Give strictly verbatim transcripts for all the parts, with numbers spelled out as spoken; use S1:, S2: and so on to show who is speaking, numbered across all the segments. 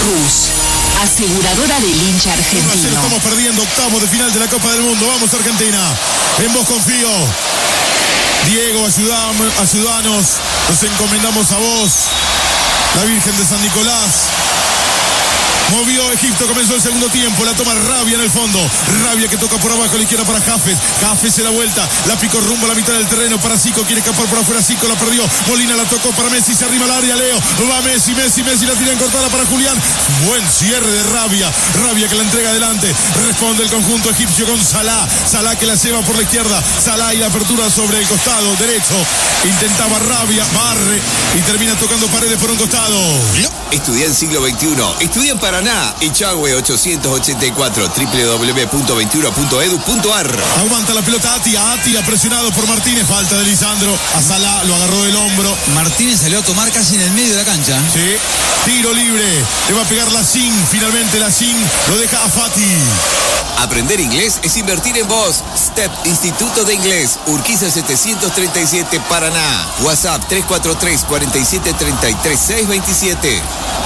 S1: Rus, aseguradora del hincha argentino.
S2: uno a cero estamos perdiendo, octavos de final de la Copa del Mundo. Vamos, Argentina. En vos confío. Diego, ayudame, ayudanos. Nos encomendamos a vos. La Virgen de San Nicolás. Movió Egipto, comenzó el segundo tiempo, la toma Rabia en el fondo, Rabia que toca por abajo a la izquierda para Jafes, Jafes se da vuelta, la picó rumbo a la mitad del terreno para Zico, quiere escapar por afuera, Zico la perdió, Molina la tocó para Messi, se arrima al área, Leo, va Messi, Messi, Messi, la tira en cortada para Julián, buen cierre de Rabia, Rabia que la entrega adelante, responde el conjunto egipcio con Salah, Salah que la lleva por la izquierda, Salah y la apertura sobre el costado derecho, intentaba Rabia, barre y termina tocando Paredes por un costado.
S3: Estudia en siglo veintiuno, estudia en Paraná, Ichagüe ochocientos ochenta y cuatro, doble u doble u doble u punto veintiuno punto edu punto ar.
S2: Aguanta la pelota Atia, Atia presionado por Martínez, falta de Lisandro, a Salah lo agarró del hombro.
S4: Martínez salió a tomar casi en el medio de la cancha.
S2: Sí, tiro libre, le va a pegar la Sin, finalmente la Sin lo deja a Fati.
S3: Aprender inglés es invertir en vos. Step, Instituto de Inglés, Urquiza setecientos treinta y siete, Paraná. WhatsApp tres cuatro tres, cuatro siete tres tres, seis dos siete.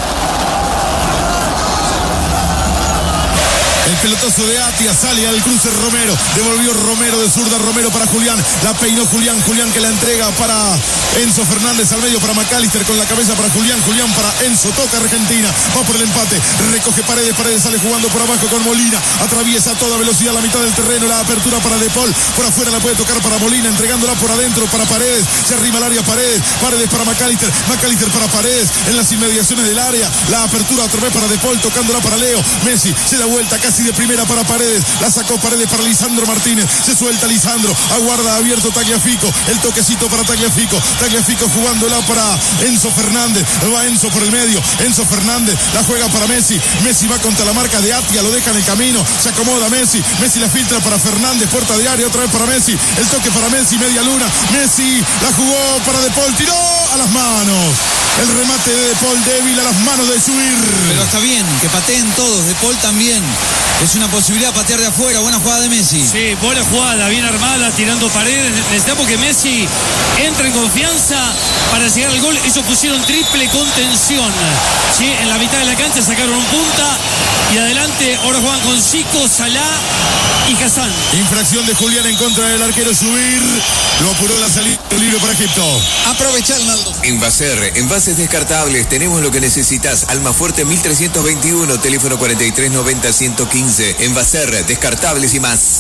S2: El pelotazo de Atia sale al cruce Romero. Devolvió Romero de zurda, Romero para Julián. La peinó Julián, Julián que la entrega para Enzo Fernández al medio para McAllister con la cabeza para Julián, Julián para Enzo, toca Argentina, va por el empate, recoge Paredes, Paredes sale jugando por abajo con Molina, atraviesa a toda velocidad la mitad del terreno, la apertura para De Paul, por afuera la puede tocar para Molina, entregándola por adentro para Paredes, se arrima al área Paredes, Paredes para McAllister, McAllister para Paredes, en las inmediaciones del área, la apertura otra vez para De Paul, tocándola para Leo, Messi se da vuelta casi de primera para Paredes, la sacó Paredes para Lisandro Martínez, se suelta Lisandro, aguarda abierto Tagliafico, el toquecito para Tagliafico, Tagliafico jugándola para Enzo Fernández, va Enzo por el medio, Enzo Fernández la juega para Messi, Messi va contra la marca de Atia, lo deja en el camino, se acomoda Messi, Messi la filtra para Fernández, puerta de área, otra vez para Messi, el toque para Messi, media luna, Messi la jugó para De Paul, tiró a las manos, el remate de De Paul débil a las manos de Suir.
S4: Pero está bien, que pateen todos, De Paul también, es una posibilidad patear de afuera, buena jugada de Messi.
S5: Sí, buena jugada, bien armada, tirando Paredes, necesitamos que Messi entre en confianza para llegar al gol, ellos pusieron triple contención, ¿sí? En la mitad de la cancha sacaron un punta y adelante ahora juegan con Zico, Salah y Hassan.
S2: Infracción de Julián en contra del arquero Subir, lo apuró la salida libre para Egipto.
S4: Aprovechar, Naldo.
S3: Envaser, envases descartables, tenemos lo que necesitas. Almafuerte mil trescientos veintiuno, teléfono cuarenta y tres noventa, ciento quince. Envaser, descartables y más.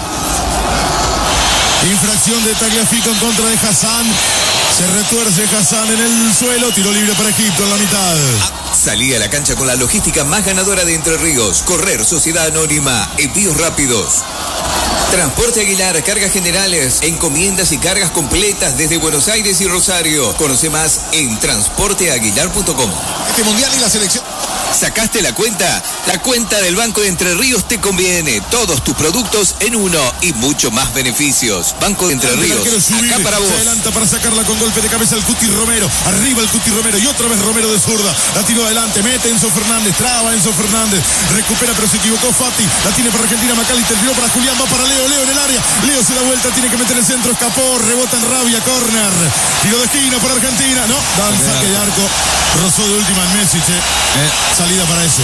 S2: Infracción de Tagliafico en contra de Hassan. Se retuerce Hassan en el suelo. Tiro libre para Egipto en la mitad.
S3: Salí a la cancha con la logística más ganadora de Entre Ríos. Correr, Sociedad Anónima, envíos rápidos. Transporte Aguilar, cargas generales, encomiendas y cargas completas desde Buenos Aires y Rosario. Conoce más en transporte aguilar punto com.
S2: Este mundial y la selección.
S3: ¿Sacaste la cuenta? La cuenta del Banco de Entre Ríos te conviene. Todos tus productos en uno y mucho más beneficios. Banco de Entre Ríos, acá para vos.
S2: Se adelanta para sacarla con golpe de cabeza el Cuti Romero. Arriba el Cuti Romero y otra vez Romero de zurda. La tiró adelante, mete Enzo Fernández, traba Enzo Fernández. Recupera pero se equivocó Fati. La tiene para Argentina, McAllister, tiró para Julián, va para Leo, Leo en el área. Leo se da vuelta, tiene que meter el centro, escapó, rebota en Rabia, córner. Tiro de esquina para Argentina. No, dan saque de arco. Rozó de última en Messi, che. Eh. Salida para esos.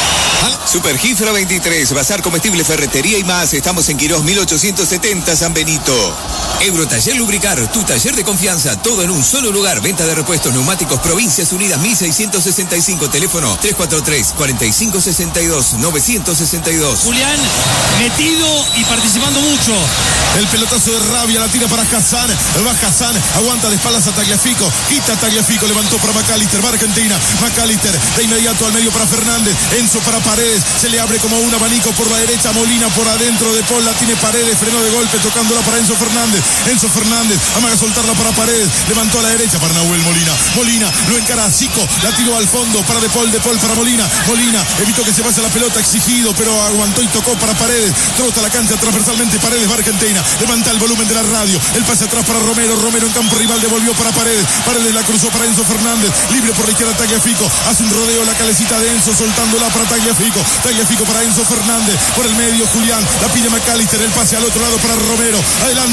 S3: Super Gifra veintitrés, Bazar Comestible, Ferretería y más. Estamos en Quirós mil ochocientos setenta, San Benito. Eurotaller Lubricar, tu taller de confianza, todo en un solo lugar. Venta de repuestos neumáticos, Provincias Unidas mil seiscientos sesenta y cinco, teléfono tres cuatro tres, cuatro cinco seis dos, nueve seis dos.
S5: Julián metido y participando mucho.
S2: El pelotazo de Rabia, la tira para Hassan, va Hassan, aguanta de espaldas a Tagliafico, quita Tagliafico, levantó para McAllister, va Argentina, McAllister de inmediato al medio para Fernández, Enzo para Paredes, se le abre como un abanico por la derecha, Molina por adentro, De Paul la tiene Paredes, frenó de golpe, tocándola para Enzo Fernández, Enzo Fernández, amaga soltarla para Paredes, levantó a la derecha para Nahuel Molina, Molina lo encara a Zico, la tiró al fondo para De Paul, De Paul para Molina, Molina evitó que se pase la pelota, exigido, pero aguantó y tocó para Paredes, trota la cancha transversalmente, Paredes va Argentina, levanta el volumen de la radio, el pase atrás para Romero, Romero en campo rival devolvió para Paredes, Paredes la cruzó para Enzo Fernández, libre por la izquierda Tagliafico, hace un rodeo la calecita de Enzo soltándola para Tagliafico, Tagliafico para Enzo Fernández, por el medio Julián, la pide McAllister, el pase al otro lado para Romero, adelanta la tropa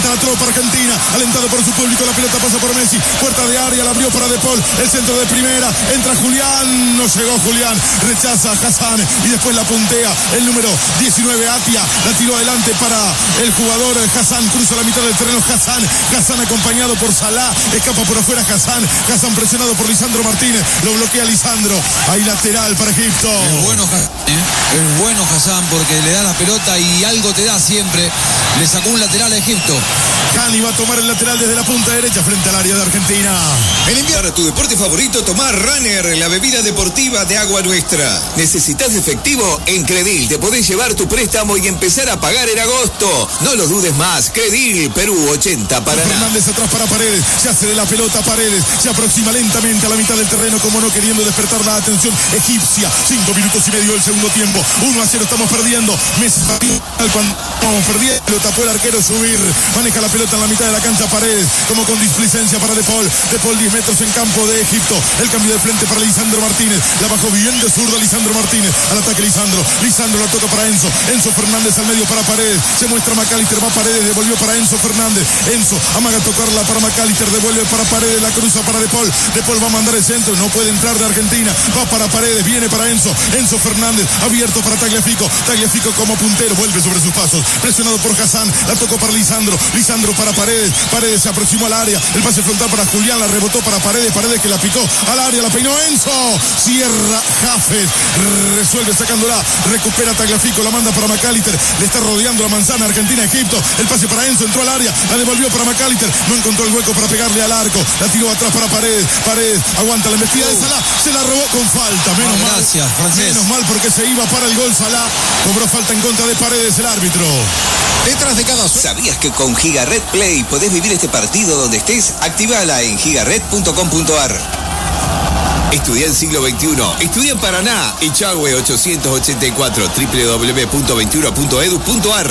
S2: Argentina, alentado por su público, la pelota pasa por Messi, puerta de área, la abrió para De Paul, el centro de primera, entra Julián, no llegó Julián, rechaza a Hassan y después la puntea el número diecinueve, Atia, la tiró adelante para el jugador Hassan, cruza la mitad del terreno Hassan, Hassan acompañado por Salah, escapa por afuera Hassan, Hassan presionado por Lisandro Martínez, lo bloquea Lisandro, hay lateral para Egipto.
S4: Es bueno, ¿eh? es bueno Hassan porque le da la pelota y algo te da siempre, le sacó un lateral a Egipto.
S2: Cani va a tomar el lateral desde la punta derecha frente al área de Argentina.
S3: El invierno. Para tu deporte favorito, tomar Runner, la bebida deportiva de agua nuestra. ¿Necesitas efectivo? En Credil te podés llevar tu préstamo y empezar a pagar en agosto. No lo dudes más. Credil, Perú ochenta, Paraná.
S2: Fernández atrás para Paredes, se hace de la pelota Paredes, se aproxima lentamente a la mitad del terreno, como no queriendo despertar la atención egipcia. Cinco minutos y medio del segundo tiempo, uno a cero estamos perdiendo. Messi cuando estamos perdiendo, lo tapó el arquero Subir, maneja la pelota en la mitad de la cancha Paredes, como con displicencia para De Paul, De Paul diez metros en campo de Egipto, el cambio de frente para Lisandro Martínez, la bajó bien de zurda Lisandro Martínez, al ataque Lisandro, Lisandro la toca para Enzo, Enzo Fernández al medio para Paredes, se muestra McAllister, va Paredes, devolvió para Enzo Fernández, Enzo amaga tocarla para McAllister, devuelve para Paredes, la cruza para De Paul, De Paul va a mandar el centro, no puede entrar de Argentina, va para Paredes, viene para Enzo, Enzo Fernández, abierto para Tagliafico, Tagliafico como puntero, vuelve sobre sus pasos, presionado por Hassan, la tocó para Lisandro, Lisandro para Paredes, Paredes se aproximó al área, el pase frontal para Julián, la rebotó para Paredes, Paredes que la picó al área, la peinó Enzo, cierra Jafes, resuelve sacándola, recupera Tagliafico, la manda para McAllister, le está rodeando la manzana Argentina, Egipto, el pase para Enzo, entró al área, la devolvió para McAllister, no encontró el hueco para pegarle al arco, la tiró atrás para Paredes, Paredes aguanta la embestida de Salah, se la robó con falta, menos
S4: Ah,
S2: mal,
S4: gracias, francés.
S2: menos mal porque se iba para el gol Salah, cobró falta en contra de Paredes el árbitro.
S3: Detrás de cada... ¿Sabías que con Gigaret Play podés vivir este partido donde estés? Activala en gigaret punto com punto ar. Estudia en siglo veintiuno. Estudia en Paraná. Echagüe ochocientos ochenta y cuatro. doble u doble u doble u punto veintiuno punto edu punto ar.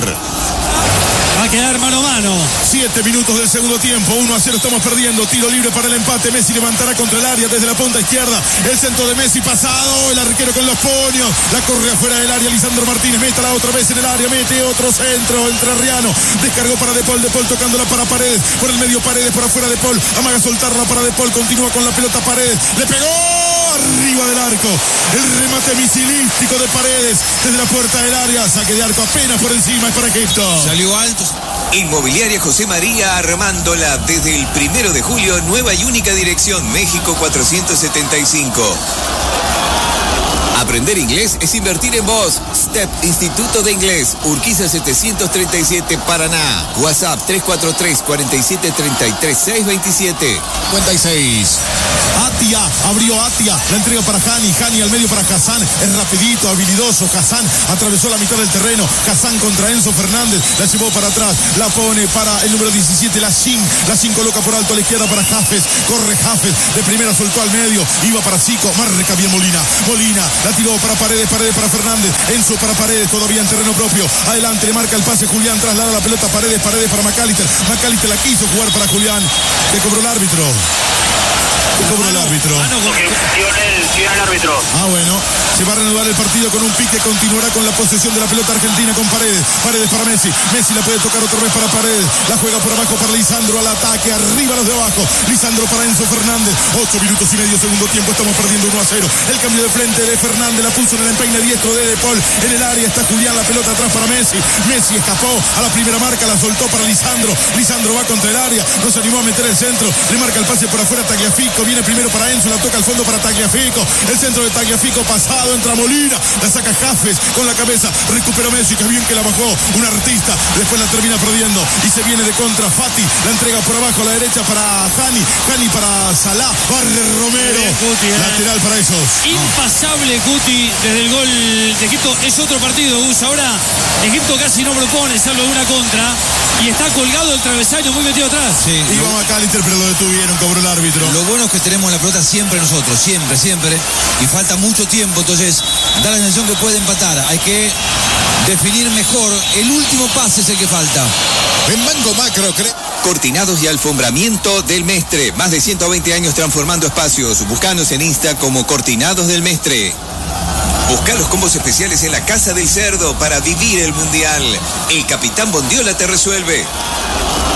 S5: Va a quedar mano a mano.
S2: Siete minutos del segundo tiempo, uno a cero estamos perdiendo, tiro libre para el empate, Messi levantará contra el área desde la punta izquierda, el centro de Messi pasado, el arquero con los puños, la corre afuera del área, Lisandro Martínez, métala otra vez en el área, mete otro centro, entrerriano, descargó para De Paul, De Paul tocándola para Paredes, por el medio Paredes, por afuera De Paul, amaga soltarla para De Paul, continúa con la pelota Paredes, le pegó arriba del arco, el remate misilístico de Paredes, desde la puerta del área, saque de arco apenas por encima, es para Egipto.
S4: Salió alto.
S3: Inmobiliaria José María armándola desde el primero de julio, nueva y única dirección, México cuatrocientos setenta y cinco. Aprender inglés es invertir en vos. Step Instituto de Inglés, Urquiza setecientos treinta y siete, Paraná. WhatsApp tres cuatro tres, cuatro siete tres tres, seis dos siete.
S2: cincuenta y seis. Atia, abrió Atia, la entrega para Hani, Hani al medio para Hassan, es rapidito, habilidoso, Hassan atravesó la mitad del terreno, Hassan contra Enzo Fernández, la llevó para atrás, la pone para el número diecisiete, la Shin, la Shin coloca por alto a la izquierda para Jafes, corre Jafes, de primera soltó al medio, iba para Zico, marca bien Molina, Molina, la tiró para Paredes, Paredes para Fernández, Enzo para Paredes, todavía en terreno propio, adelante le marca el pase Julián, traslada la pelota Paredes, Paredes para McAllister, McAllister la quiso jugar para Julián, que cobró el árbitro. ¿Qué cobró el árbitro?
S5: Mano con-
S6: Dio el árbitro.
S2: Ah, bueno. Se va a reanudar el partido con un pique. Continuará con la posesión de la pelota argentina con Paredes. Paredes para Messi. Messi la puede tocar otra vez para Paredes. La juega por abajo para Lisandro al ataque. Arriba los de abajo. Lisandro para Enzo Fernández. Ocho minutos y medio segundo tiempo. Estamos perdiendo uno a cero. El cambio de frente de Fernández. La puso en el empeine diestro de De Paul. En el área está Julián. La pelota atrás para Messi. Messi escapó a la primera marca. La soltó para Lisandro. Lisandro va contra el área. No se animó a meter el centro. Le marca el pase por afuera a Tagliafico. Viene primero para Enzo. La toca al fondo para Tagliafico. El centro de Tagliafico pasado. Entra Molina. La saca Jafes con la cabeza. Recuperó Messi. Que bien que la bajó. Un artista. Después la termina perdiendo. Y se viene de contra Fati. La entrega por abajo a la derecha para Hani. Hani para Salah. Barre Romero.
S5: Bien, Guti, eh.
S2: Lateral para ellos.
S5: Impasable Guti desde el gol de Egipto. Es otro partido, Gus. Ahora Egipto casi no propone, salvo una contra. Y está colgado el travesaño, muy metido atrás.
S4: Sí,
S2: Iba McAllister, pero lo detuvieron. Cobró el árbitro.
S4: lo bueno es que tenemos la pelota siempre nosotros, siempre, siempre. Y falta mucho tiempo, entonces da la sensación que puede empatar. Hay que definir mejor. El último pase es el que falta.
S2: En Banco Macro, creo.
S3: Cortinados y alfombramiento del Mestre. Más de ciento veinte años transformando espacios. Buscanos en Insta como Cortinados del Mestre. Busca los combos especiales en la Casa del Cerdo para vivir el Mundial. El Capitán Bondiola te resuelve.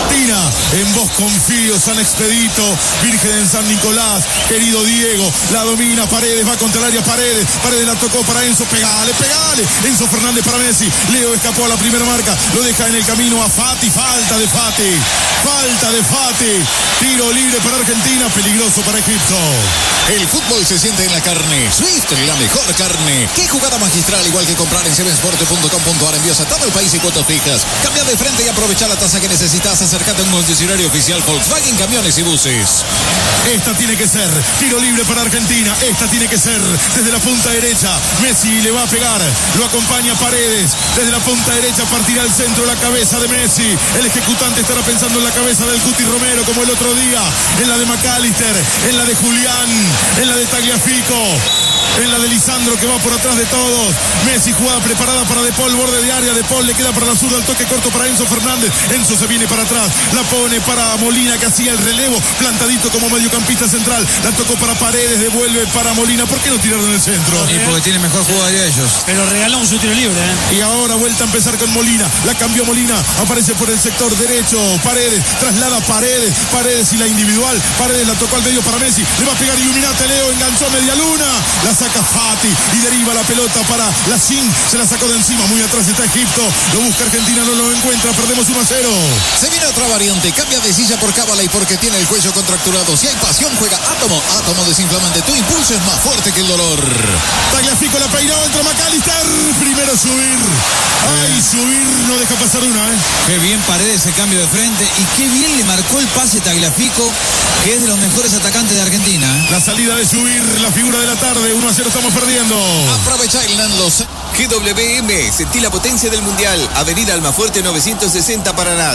S2: Argentina. En vos confío, San Expedito, Virgen en San Nicolás, querido Diego, la domina Paredes, va contra el área Paredes, Paredes la tocó para Enzo, pegale, pegale, Enzo Fernández para Messi, Leo escapó a la primera marca, lo deja en el camino a Fati, falta de Fati, falta de Fati, tiro libre para Argentina, peligroso para Egipto.
S7: El fútbol se siente en la carne, Swift, la mejor carne. Qué jugada magistral, igual que comprar en seven sport punto com punto a r, envíos a todo el país y cuotas fijas. Cambia de frente y aprovecha la tasa que necesitas, acércate a un concesionario oficial Volkswagen Camiones y Buses.
S2: Esta tiene que ser tiro libre para Argentina, esta tiene que ser desde la punta derecha, Messi le va a pegar, lo acompaña Paredes, desde la punta derecha partirá al centro la cabeza de Messi, el ejecutante estará pensando en la cabeza del Cuti Romero como el otro día, en la de McAllister, en la de Julián, en la de Tagliafico, en la de Lisandro que va por atrás de todos. Messi, jugada preparada para De Paul, borde de área, De Paul le queda para la zurda, el toque corto para Enzo Fernández, Enzo se viene para atrás, la pone para Molina que hacía el relevo, plantadito como mediocampista central, la tocó para Paredes, devuelve para Molina. ¿Por qué no tiraron en el centro?
S4: Y porque tiene mejor jugaría ellos.
S5: Pero regalamos un tiro libre, ¿eh?
S2: Y ahora vuelta a empezar con Molina, la cambió Molina, aparece por el sector derecho, Paredes, traslada Paredes, Paredes y la individual, Paredes la tocó al medio para Messi, le va a pegar Illuminate, Leo enganchó a media luna, la saca Fati y deriva la pelota para la Sin, se la sacó de encima, muy atrás está Egipto, lo busca Argentina, no lo encuentra, perdemos uno a cero.
S7: Se viene otra variante, cambia de silla por cábala y porque tiene el cuello contracturado. Si hay pasión, juega Átomo, Átomo desinflamante, tu impulso es más fuerte que el dolor.
S2: Tagliafico la peinó, entra McAllister, primero subir, ay, subir, no deja pasar una, eh.
S4: Qué bien Paredes ese cambio de frente y qué bien le marcó el pase Tagliafico, que es de los mejores atacantes de Argentina.
S2: La salida de subir, la figura de la tarde, uno a cero estamos perdiendo.
S7: Aprovecha el Nanlos.
S3: G W M, sentí la potencia del Mundial. Avenida Almafuerte novecientos sesenta, Paraná.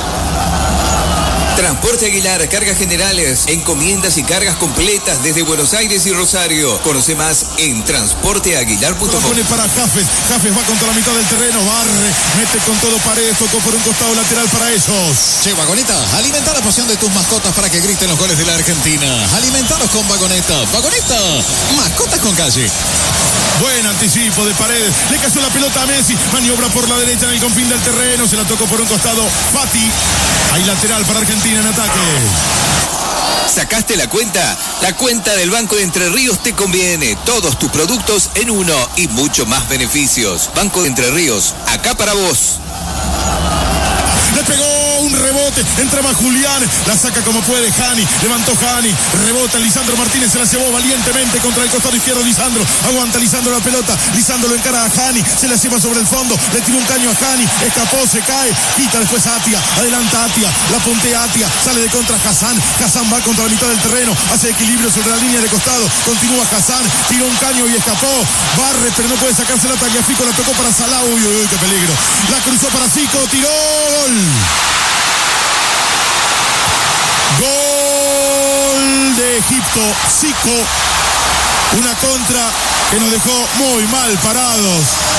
S3: Transporte Aguilar, cargas generales, encomiendas y cargas completas desde Buenos Aires y Rosario. Conoce más en transporte aguilar punto com.
S2: Pone para Jafes, Jafes va contra la mitad del terreno, barre, mete con todo Paredes, tocó por un costado lateral para ellos.
S7: Che, Vagoneta, alimenta la pasión de tus mascotas para que griten los goles de la Argentina. Alimentalos con Vagoneta. Vagoneta, mascotas con calle.
S2: Buen anticipo de Paredes, le cayó la pelota a Messi, maniobra por la derecha en el confín del terreno, se la tocó por un costado Fati. Hay lateral para Argentina en ataque.
S3: ¿Sacaste la cuenta? La cuenta del Banco de Entre Ríos te conviene. Todos tus productos en uno y mucho más beneficios. Banco de Entre Ríos, acá para vos.
S2: Le pegó un rebote, entraba Julián, la saca como puede Jani, levantó Jani, rebota Lisandro Martínez, se la llevó valientemente contra el costado izquierdo Lisandro, aguanta Lisandro la pelota, Lisandro lo encara a Jani, se la lleva sobre el fondo, le tiró un caño a Jani, escapó, se cae, quita después a Atia, adelanta Atia, la puntea Atia, sale de contra Hassan, Hassan va contra la mitad del terreno, hace equilibrio sobre la línea de costado, continúa Hassan, tiró un caño y escapó, barre pero no puede sacarse la Tagliafico, la tocó para Salah, uy, uy, uy, qué peligro, la cruzó para Zico, tiró, gol. Gol de Egipto, Zico, una contra que nos dejó muy mal parados.